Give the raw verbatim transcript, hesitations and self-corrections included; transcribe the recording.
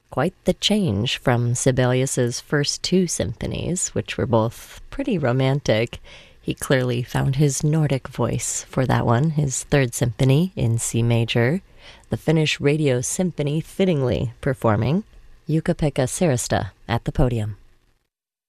Quite the change from Sibelius's first two symphonies, which were both pretty romantic. He clearly found his Nordic voice for that one, his third symphony in C major, the Finnish Radio Symphony fittingly performing Jukka-Pekka Sirista at the podium.